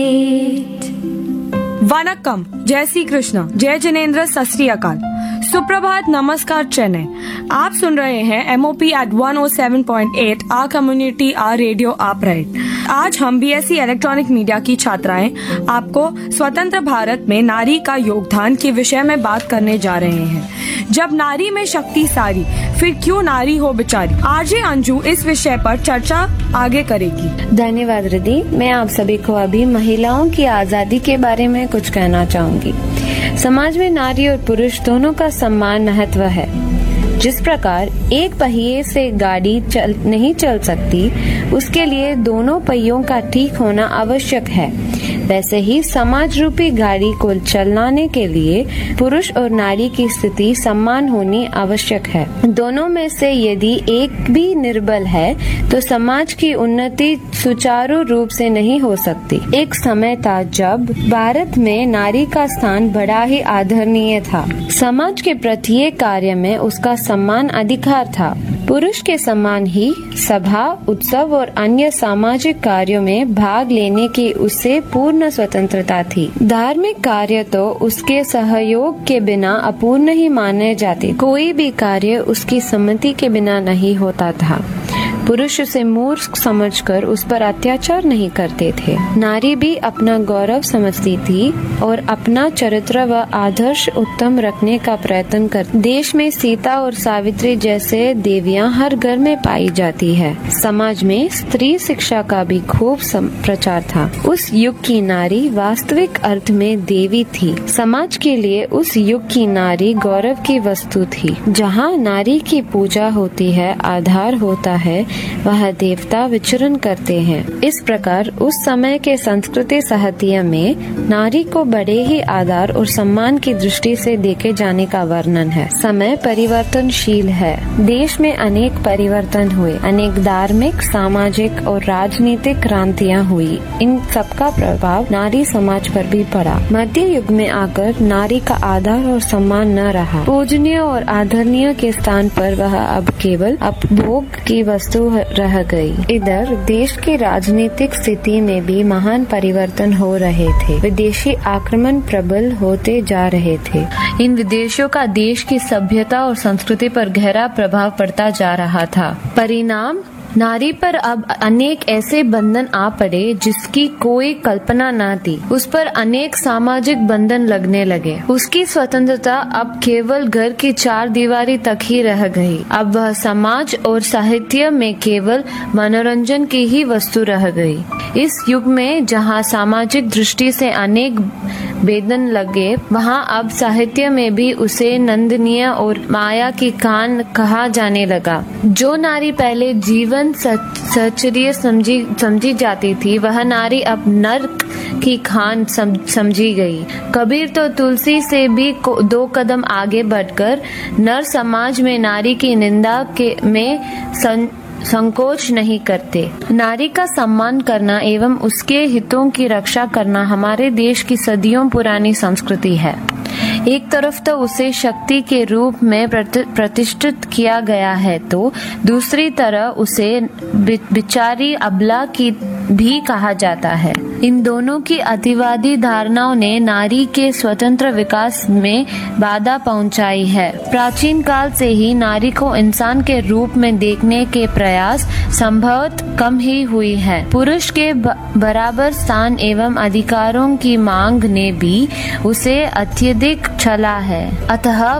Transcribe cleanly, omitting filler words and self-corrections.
वनक्कम, जय श्री कृष्ण, जय जिनेन्द्र, सत श्री अकाल, सुप्रभात, नमस्कार, चेन्नई। आप सुन रहे हैं MOP at 107.8 are community are radio आप राइट। आज हम BSc इलेक्ट्रॉनिक मीडिया की छात्राएं आपको स्वतंत्र भारत में नारी का योगदान के विषय में बात करने जा रहे हैं। जब नारी में शक्ति सारी, फिर क्यों नारी हो बेचारी। आरजे अंजू इस विषय पर चर्चा आगे करेगी। धन्यवाद रिद्धि। मैं आप सभी को अभी महिलाओं की आजादी के बारे में कुछ कहना चाहूंगी। समाज में नारी और पुरुष दोनों का समान महत्व है। जिस प्रकार एक पहिए से गाड़ी नहीं चल सकती, उसके लिए दोनों पहियों का ठीक होना आवश्यक है, वैसे ही समाज रूपी गाड़ी को चलाने के लिए पुरुष और नारी की स्थिति समान होनी आवश्यक है। दोनों में से यदि एक भी निर्बल है तो समाज की उन्नति सुचारू रूप से नहीं हो सकती। एक समय था जब भारत में नारी का स्थान बड़ा ही आदरणीय था। समाज के प्रत्येक कार्य में उसका सम्मान अधिकार था। पुरुष के समान ही सभा, उत्सव और अन्य सामाजिक कार्यों में भाग लेने की उसे पूर्ण स्वतंत्रता थी। धार्मिक कार्य तो उसके सहयोग के बिना अपूर्ण ही माने जाते। कोई भी कार्य उसकी सम्मति के बिना नहीं होता था। पुरुष उसे मूर्ख समझकर उस पर अत्याचार नहीं करते थे। नारी भी अपना गौरव समझती थी और अपना चरित्र व आदर्श उत्तम रखने का प्रयत्न कर। देश में सीता और सावित्री जैसे देवियां हर घर में पाई जाती है। समाज में स्त्री शिक्षा का भी खूब प्रचार था। उस युग की नारी वास्तविक अर्थ में देवी थी। समाज के लिए उस युग की नारी गौरव की वस्तु थी। जहाँ नारी की पूजा होती है, आधार होता है, वह देवता विचरण करते हैं। इस प्रकार उस समय के संस्कृति साहित्य में नारी को बड़े ही आदर और सम्मान की दृष्टि से देखे जाने का वर्णन है। समय परिवर्तनशील है। देश में अनेक परिवर्तन हुए, अनेक धार्मिक, सामाजिक और राजनीतिक क्रांतियाँ हुई। इन सबका प्रभाव नारी समाज पर भी पड़ा। मध्य युग में आकर नारी का आदर और सम्मान न रहा। पूजनीय और आदरणीय के स्थान पर वह अब केवल उपभोग की वस्तु रह गई। इधर देश की राजनीतिक स्थिति में भी महान परिवर्तन हो रहे थे। विदेशी आक्रमण प्रबल होते जा रहे थे। इन विदेशों का देश की सभ्यता और संस्कृति पर गहरा प्रभाव पड़ता जा रहा था। परिणाम, नारी पर अब अनेक ऐसे बंधन आ पड़े जिसकी कोई कल्पना न थी। उस पर अनेक सामाजिक बंधन लगने लगे। उसकी स्वतंत्रता अब केवल घर की चार दीवारी तक ही रह गई। अब वह समाज और साहित्य में केवल मनोरंजन की ही वस्तु रह गई। इस युग में जहाँ सामाजिक दृष्टि से अनेक वेदन लगे, वहाँ अब साहित्य में भी उसे नंदनीय और माया की कान कहा जाने लगा। जो नारी पहले जीवन सचर्य समझी जाती थी, वह नारी अब नर्क की खान समझी गई। कबीर तो तुलसी से भी 2 कदम आगे बढ़कर नर समाज में नारी की निंदा में संकोच नहीं करते। नारी का सम्मान करना एवं उसके हितों की रक्षा करना हमारे देश की सदियों पुरानी संस्कृति है। एक तरफ तो उसे शक्ति के रूप में प्रतिष्ठित किया गया है, तो दूसरी तरफ उसे बिचारी अबला की भी कहा जाता है। इन दोनों की अतिवादी धारणाओं ने नारी के स्वतंत्र विकास में बाधा पहुंचाई है। प्राचीन काल से ही नारी को इंसान के रूप में देखने के प्रयास संभवतः कम ही हुई है। पुरुष के बराबर स्थान एवं अधिकारों की मांग ने भी उसे अत्यधिक छला है। अतः